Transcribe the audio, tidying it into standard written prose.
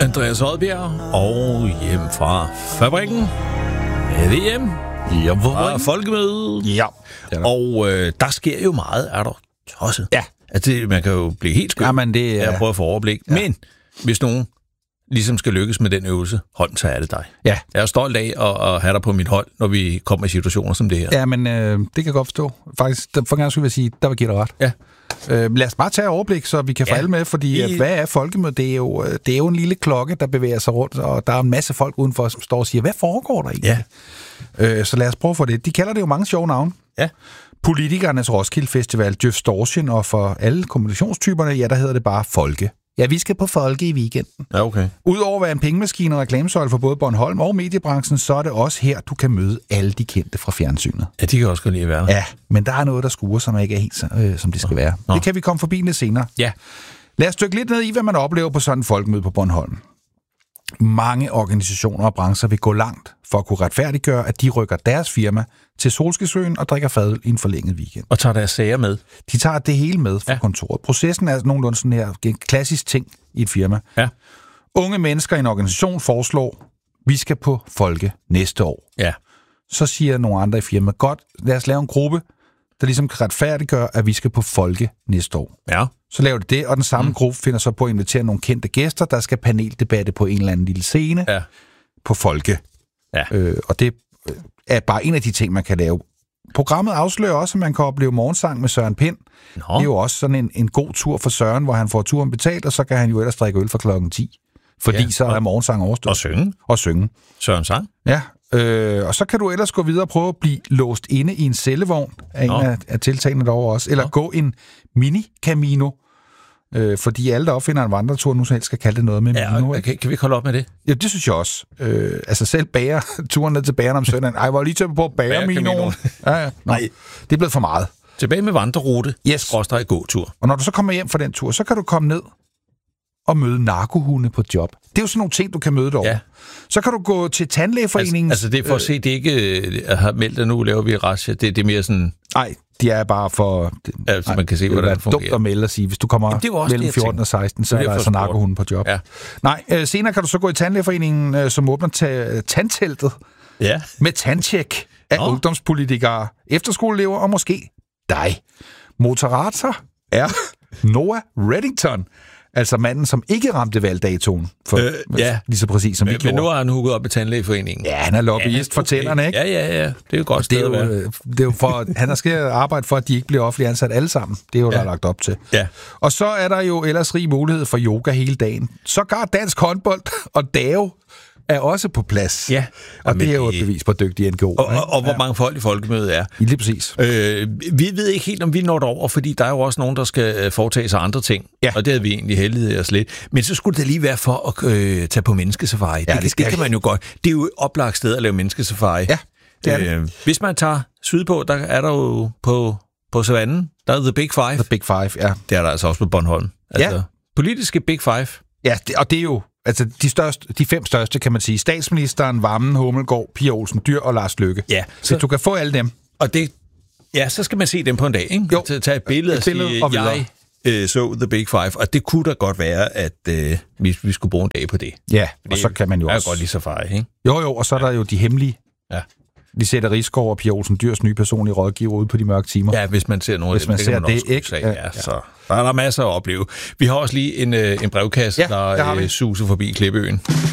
Andreas Oddbjerg og hjem fra fabrikken. Er det hjem? Hjem fra fabrikken. Folkemøde. Ja. Og der sker jo meget, er der tosset. Ja. Altså, man kan jo blive helt skønt. Jamen, det er... Jeg prøver at få overblik. Ja. Men hvis nogen ligesom skal lykkes med den øvelse, hold, så er det dig. Ja. Jeg er stolt af at have dig på mit hold, når vi kommer i situationer som det her. Ja, men det kan jeg godt forstå. Faktisk, for gang skulle jeg sige, der vil give dig ret. Ja. Lad os bare tage overblik, så vi kan få alle med, fordi hvad er folkemødet? Det er jo en lille klokke, der bevæger sig rundt, og der er en masse folk udenfor, som står og siger, hvad foregår der egentlig? Ja. Så lad os prøve for det. De kalder det jo mange sjove navne. Ja. Politikernes Roskilde Festival, Djøfstortion, og for alle kommunikationstyperne, ja, der hedder det bare Folke. Ja, vi skal på Folke i weekenden. Ja, okay. Udover at være en pengemaskine og reklamesøjle for både Bornholm og mediebranchen, så er det også her, du kan møde alle de kendte fra fjernsynet. Ja, de kan også godt lide at være der. Ja, men der er noget, der skuer, som ikke er helt, som det skal være. Det kan vi komme forbi lidt senere. Ja. Lad os dykke lidt ned i, hvad man oplever på sådan en folkemøde på Bornholm. Mange organisationer og brancher vil gå langt for at kunne retfærdiggøre, at de rykker deres firma til Solskinsøen og drikker fadøl i en forlænget weekend. Og tager deres sager med. De tager det hele med fra kontoret. Processen er nogenlunde sådan her, en klassisk ting i et firma. Ja. Unge mennesker i en organisation foreslår, vi skal på Folke næste år. Ja. Så siger nogle andre i firmaet, godt, lad os lave en gruppe, der ligesom kan retfærdiggøre, at vi skal på Folke næste år. Ja. Så laver de det, og den samme gruppe finder så på at invitere nogle kendte gæster, der skal paneldebatte på en eller anden lille scene på Folke. Ja. Og det er bare en af de ting, man kan lave. Programmet afslører også, at man kan opleve morgensang med Søren Pind. Det er jo også sådan en god tur for Søren, hvor han får turen betalt, og så kan han jo ellers drikke øl fra klokken 10. Fordi så er morgensang overstået. Og synge. Søren sang. Ja. Og så kan du ellers gå videre og prøve at blive låst inde i en cellevogn af en af tiltagene derovre også. Eller gå en mini-camino. Fordi alle, der opfinder en vandretur, nu så helst skal kalde det noget med Mino. Kan vi ikke holde op med det? Ja, det synes jeg også. Altså selv bager turen ned til bageren om søndagen. Ej, var lige til på bager-minoen. Ja. Nej, det er blevet for meget. Tilbage med vandrerute. Skråstreg gåtur. Og når du så kommer hjem fra den tur, så kan du komme ned og møde narkohunde på job. Det er jo sådan nogle ting, du kan møde derovre. Ja. Så kan du gå til tandlægeforeningen. Altså det er for at se, det ikke har meldt, at nu laver vi razzia. Det er mere sådan... Nej, de er bare for... Altså man kan se, hvordan det fungerer. Det er dumt at melde og sige, hvis du kommer mellem 14 og 16, så er der altså narkohunde på job. Ja. Nej, senere kan du så gå i tandlægeforeningen, som åbner tandteltet med tandtjek af ungdomspolitikere, efterskoleelever og måske dig. Moderator er Noah Reddington. Altså manden, som ikke ramte valgdatoen. Lige så præcis som vi gjorde. Men nu har han hugget op i tandlægeforeningen. Ja, han er lobbyist for tænderne, ikke? Ja. Det er jo godt sted at være. Det er jo for, han skal arbejde for, at de ikke bliver offentligt ansat alle sammen. Det er jo, der er lagt op til. Ja. Og så er der jo ellers rig mulighed for yoga hele dagen. Sågar dansk håndbold og DAO er også på plads. Ja. Og det er jo et bevis på dygtige NGO. Og hvor mange folk i folkemødet er. Lige præcis. Vi ved ikke helt, om vi når over, fordi der er jo også nogen, der skal foretage sig andre ting. Ja. Og det havde vi egentlig heldighed os lidt. Men så skulle det lige være for at tage på menneskesafari. Ja, det kan man jo godt. Det er jo et oplagt sted at lave menneskesafari. Ja, det er det. Hvis man tager sydpå, der er der jo på savannen, der er The Big Five. The Big Five, ja. Det er der altså også på Bornholm. Altså, politiske Big Five. Ja, og det er jo altså de 5 største, kan man sige. Statsministeren, Vammen, Hummelgaard, Pia Olsen Dyhr og Lars Løkke. Ja. Så du kan få alle dem. Og det, så skal man se dem på en dag, ikke? Jo. Tage et billede og sige, jeg så The Big Five, og det kunne da godt være, at vi skulle bruge en dag på det. Ja, og så kan man jo også... godt lige safari, ikke? Jo, og så er der jo de hemmelige. Ja. Lisette Risgaard og Pia Olsen Dyhrs nye personlige rådgiver ude på de mørke timer. Ja, hvis man ser noget af dem, det kan man også ikke. Så der er der masser at opleve. Vi har også lige en brevkasse, der suser forbi Klippeøen.